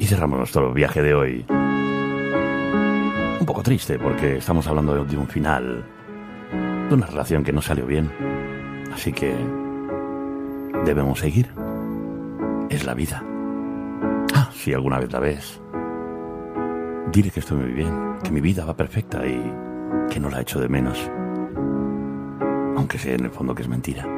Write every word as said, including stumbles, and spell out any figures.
cerramos nuestro viaje de hoy. Un poco triste porque estamos hablando de un final, de una relación que no salió bien. Así que debemos seguir. Es la vida. Ah, si alguna vez la ves, dile que estoy muy bien, que mi vida va perfecta y que no la echo de menos. Aunque sé en el fondo que es mentira.